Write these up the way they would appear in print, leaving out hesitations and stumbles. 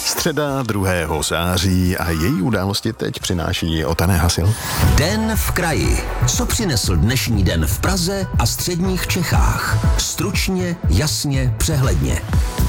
Středa 2. září a její události teď přináší Otané Hasil. Den v kraji. Co přinesl dnešní den v Praze a středních Čechách? Stručně, jasně, přehledně.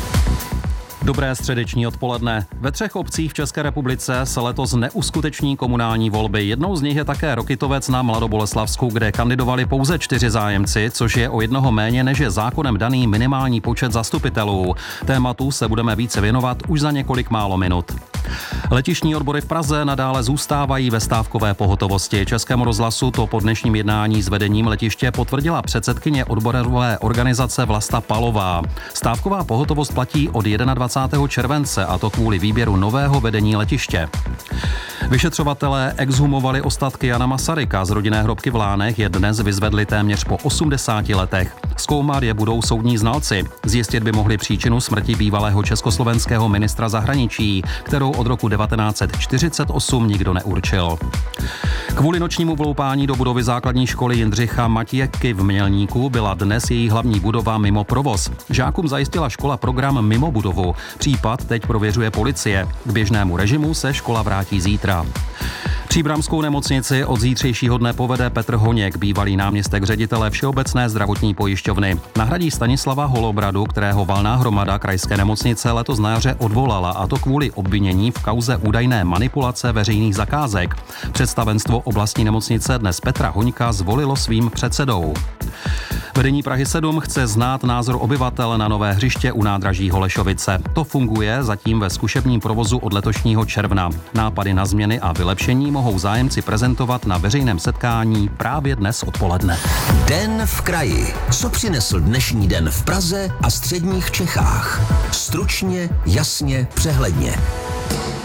Dobré středeční odpoledne. Ve 3 obcích v České republice se letos neuskuteční komunální volby. Jednou z nich je také Rokytovec na Mladoboleslavsku, kde kandidovali pouze 4 zájemci, což je o jednoho méně, než je zákonem daný minimální počet zastupitelů. Tématu se budeme více věnovat už za několik málo minut. Letištní odbory v Praze nadále zůstávají ve stávkové pohotovosti. Českému rozhlasu to po dnešním jednání s vedením letiště potvrdila předsedkyně odborové organizace Vlasta Palová. Stávková pohotovost platí od 21. července, a to kvůli výběru nového vedení letiště. Vyšetřovatelé exhumovali ostatky Jana Masaryka z rodinné hrobky v Lánech, je dnes vyzvedli téměř po 80 letech. Zkoumat je budou soudní znalci. Zjistit by mohli příčinu smrti bývalého československého ministra zahraničí, kterou od roku 1948 nikdo neurčil. Kvůli nočnímu vloupání do budovy základní školy Jindřicha Matějky v Mělníku byla dnes její hlavní budova mimo provoz. Žákům zajistila škola program mimo budovu. Případ teď prověřuje policie. K běžnému režimu se škola vrátí zítra. Příbramskou nemocnici od zítřejšího dne povede Petr Honěk, bývalý náměstek ředitele Všeobecné zdravotní pojišťovny. Nahradí Stanislava Holobradu, kterého valná hromada krajské nemocnice letos na jaře odvolala, a to kvůli obvinění v kauze údajné manipulace veřejných zakázek. Představenstvo oblastní nemocnice dnes Petra Hoňka zvolilo svým předsedou. Vedení Prahy 7 chce znát názor obyvatel na nové hřiště u nádraží Holešovice. To funguje zatím ve zkušebním provozu od letošního června. Nápady na změny a vylepšení mohou zájemci prezentovat na veřejném setkání právě dnes odpoledne. Den v kraji. Co přinesl dnešní den v Praze a středních Čechách? Stručně, jasně, přehledně.